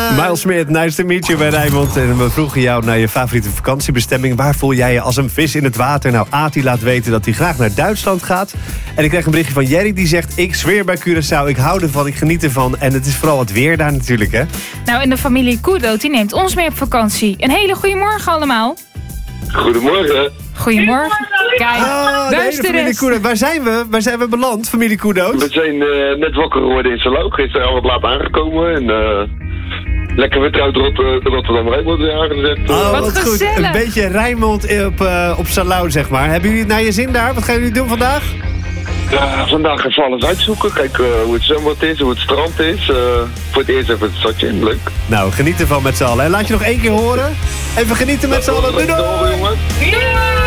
Miles Smith, nice to meet you bij Rijnmond. En we vroegen jou naar je favoriete vakantiebestemming. Waar voel jij je als een vis in het water? Nou, Ati laat weten dat hij graag naar Duitsland gaat. En ik kreeg een berichtje van Jerry die zegt... ik zweer bij Curaçao, ik hou ervan, ik geniet ervan. En het is vooral het weer daar natuurlijk, hè? Nou, en de familie Koedoot die neemt ons mee op vakantie. Een hele goede morgen allemaal. Goedemorgen. Goedemorgen. Kijk, daar is de rest. Waar zijn we? Waar zijn we beland, familie Koedoot? We zijn net wakker geworden in Salau. Gisteren al wat laat aangekomen. En lekker vertrouwd Rotterdam Rijnmond weer aangezet. Wat goed. gezellig. Een beetje Rijnmond op Salau, zeg maar. Hebben jullie het naar je zin daar? Wat gaan jullie doen vandaag? Ja, vandaag even alles uitzoeken. Kijken hoe het zwembad is, hoe het strand is. Voor het eerst even het stadje. Leuk. Nou, geniet ervan met z'n allen. En laat je nog één keer horen. Even genieten met z'n allen. Doei, doei! Jongen.